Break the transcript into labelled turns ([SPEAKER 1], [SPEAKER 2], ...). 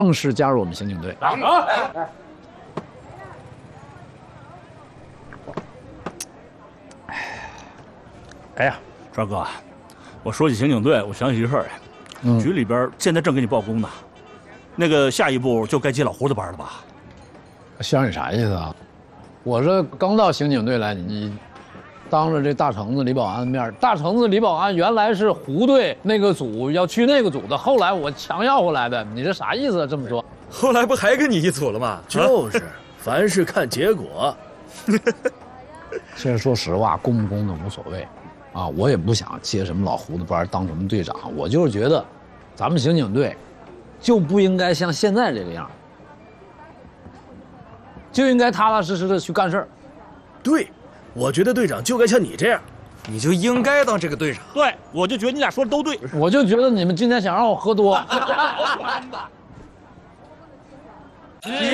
[SPEAKER 1] 正式加入我们刑警队。
[SPEAKER 2] 哎呀，川哥，我说起刑警队，我想起一事儿来。局里边现在正给你报工呢，那个下一步就该接老胡的班了吧？
[SPEAKER 1] 乡里啥意思啊？我这刚到刑警队来，你当着这大橙子李保安的面，大橙子李保安原来是胡队那个组要去那个组的，后来我强要回来的，你这啥意思啊？这么说，
[SPEAKER 3] 后来不还跟你一组了吗？
[SPEAKER 4] 就是，凡事看结果。
[SPEAKER 1] 其实说实话，公不公的无所谓，啊，我也不想接什么老胡的班，当什么队长，我就是觉得，咱们刑警队，就不应该像现在这个样，就应该踏踏实实的去干事儿。
[SPEAKER 4] 对，我觉得队长就该像你这样，
[SPEAKER 3] 你就应该当这个队长。
[SPEAKER 2] 对，我就觉得你俩说的都对。
[SPEAKER 1] 我就觉得你们今天想让我喝多。